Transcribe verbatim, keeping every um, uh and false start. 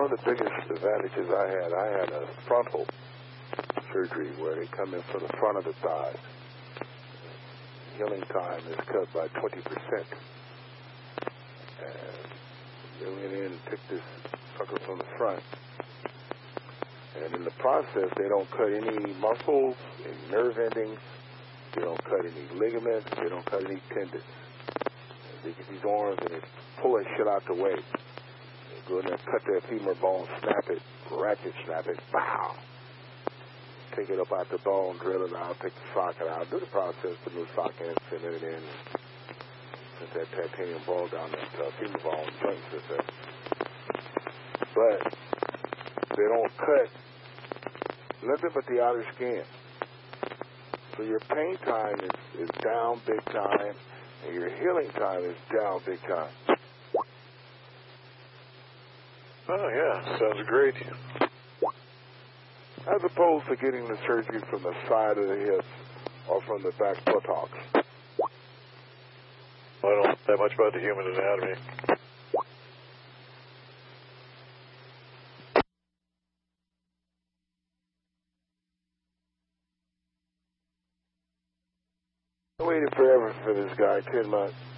one of the biggest advantages I had, I had a frontal surgery where they come in from the front of the thigh. Healing time is cut by twenty percent. And they went in and took this sucker from the front. And in the process, they don't cut any muscles, any nerve endings. They don't cut any ligaments. They don't cut any tendons. They get these arms and they pull that shit out the way. They go in there, cut that femur bone, snap it, ratchet snap it, pow. Take it up out the bone, drill it out, take the socket out, do the process, put a new socket in, cement it in, put that titanium ball down that uh, femur bone joint system. But they don't cut nothing but the outer skin. So your pain time is, is down big time, and your healing time is down big time. Oh, yeah, sounds great. As opposed to getting the surgery from the side of the hips or from the back buttocks. I don't know that much about the human anatomy. I waited forever for this guy, ten months.